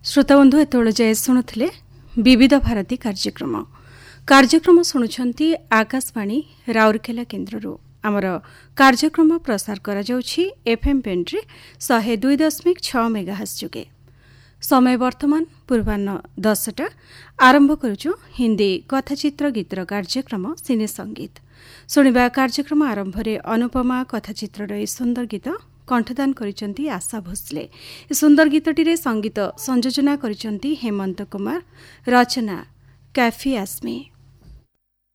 श्रोताबंधु एतोले जाए शुणुले विविध भारती कार्यक्रम शुणुंट आकाशवाणी राउरकेला केन्द्र आमर कार्यक्रम प्रसार करा जाउछि एफएम बेंड्रे 102.6 मेगाहर्ट्ज जुगे। समय वर्तमान पूर्वाह्न 10टा आरंभ करुछु हिंदी कथाचित्र गीतर कार्यक्रम सिने संगीत शुणिबा कार्यक्रम आरंभ रे अनुपमा कथाचित्र ए सुंदर गीत कंठदान करिसंती आशा भोसले। ए सुंदर गीतटी संगीत संयोजना करिसंती हेमंत कुमार, रचना कैफी आसमी।